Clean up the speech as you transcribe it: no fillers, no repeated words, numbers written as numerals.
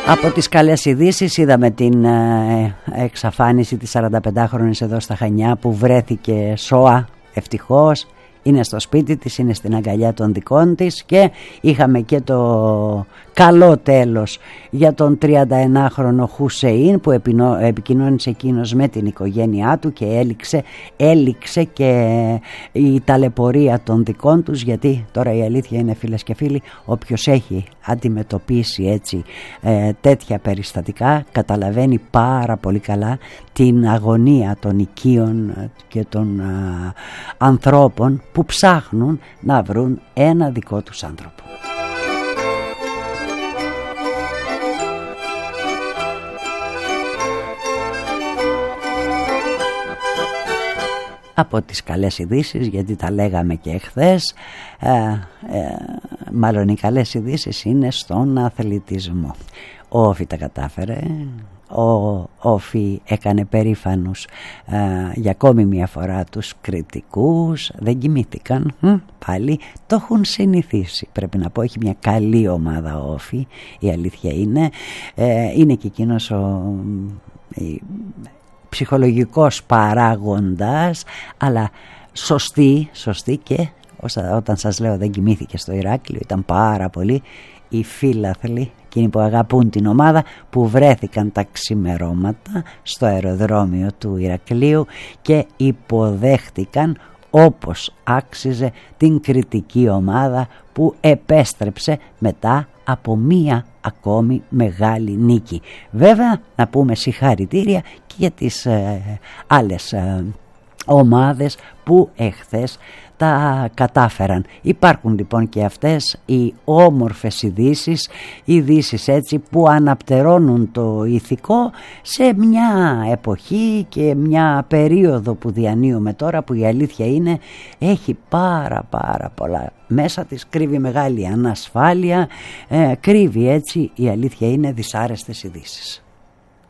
Από τις καλές ειδήσεις είδαμε την εξαφάνιση της 45χρονης εδώ στα Χανιά που βρέθηκε σώα, ευτυχώς. Είναι στο σπίτι της, είναι στην αγκαλιά των δικών της και είχαμε και το καλό τέλος για τον 31χρονο Χουσέιν που επικοινώνησε εκείνος με την οικογένειά του και έληξε και η ταλαιπωρία των δικών τους, γιατί τώρα η αλήθεια είναι, φίλες και φίλοι, όποιος έχει αντιμετωπίσει έτσι τέτοια περιστατικά καταλαβαίνει πάρα πολύ καλά την αγωνία των οικείων και των ανθρώπων που ψάχνουν να βρουν ένα δικό τους άνθρωπο. Από τις καλές ειδήσεις, γιατί τα λέγαμε και εχθές, μάλλον οι καλές ειδήσεις είναι στον αθλητισμό. Ο Όφη τα κατάφερε, ο Όφη έκανε περήφανους για ακόμη μια φορά τους κριτικούς, δεν κοιμήθηκαν, πάλι το έχουν συνηθίσει, πρέπει να πω. Έχει μια καλή ομάδα ο Όφη, η αλήθεια είναι και εκείνος ψυχολογικός παράγοντας, αλλά σωστή και όταν σας λέω δεν κοιμήθηκε στο Ηράκλειο, ήταν πάρα πολύ οι φίλαθλοι, εκείνοι που αγαπούν την ομάδα, που βρέθηκαν τα ξημερώματα στο αεροδρόμιο του Ηρακλείου και υποδέχτηκαν όπως άξιζε την κριτική ομάδα που επέστρεψε μετά από μία ακόμη μεγάλη νίκη. Βέβαια να πούμε συγχαρητήρια και για τις άλλες ομάδες που εχθές τα κατάφεραν. Υπάρχουν λοιπόν και αυτές οι όμορφες ειδήσεις έτσι που αναπτερώνουν το ηθικό σε μια εποχή και μια περίοδο που διανύουμε τώρα, που η αλήθεια είναι έχει πάρα πολλά μέσα της, κρύβει μεγάλη ανασφάλεια, κρύβει έτσι, η αλήθεια είναι, δυσάρεστες ειδήσεις.